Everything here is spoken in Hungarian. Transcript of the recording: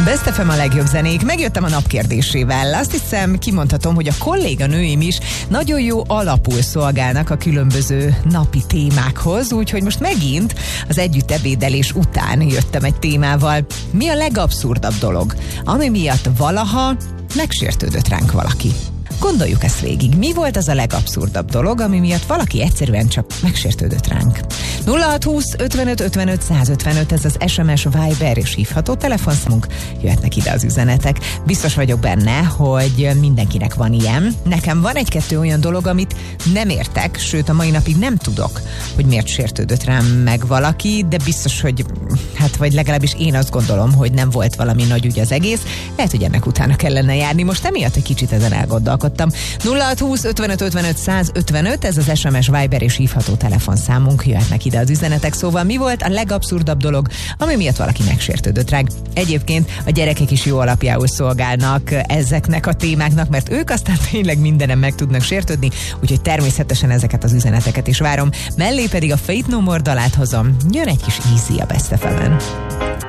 Best FM a legjobb zenék. Megjöttem a napkérdésével. Azt hiszem, kimondhatom, hogy a kolléganőim is nagyon jó alapul szolgálnak a különböző napi témákhoz, úgyhogy most megint az együtt ebédelés után jöttem egy témával. Mi a legabszurdabb dolog, ami miatt valaha megsértődött ránk valaki? Gondoljuk ezt végig. Mi volt az a legabszurdabb dolog, ami miatt valaki egyszerűen csak megsértődött ránk? 0620 55 55 155, ez az SMS, Viber és hívható telefonszámunk. Jöhetnek ide az üzenetek. Biztos vagyok benne, hogy mindenkinek van ilyen. Nekem van egy-kettő olyan dolog, amit nem értek, sőt a mai napig nem tudok, hogy miért sértődött rám meg valaki, de biztos, hogy vagy legalábbis én azt gondolom, hogy nem volt valami nagy ügy az egész. Lehet, hogy ennek utána kellene járni. Most emiatt egy kicsit ezen elgondolkodtam. 0620 55 55 155, ez az SMS, Viber és hívható telefonszámunk. Jöhetnek ide az üzenetek. Szóval mi volt a legabszurdabb dolog, ami miatt valaki megsértődött ránk? Egyébként a gyerekek is jó alapjául szolgálnak ezeknek a témáknak, mert ők aztán tényleg mindenem meg tudnak sértődni, úgyhogy természetesen ezeket az üzeneteket is várom. Mellé pedig a Faith No More dalát hozom. Jön egy kis Easy a Best FM-en.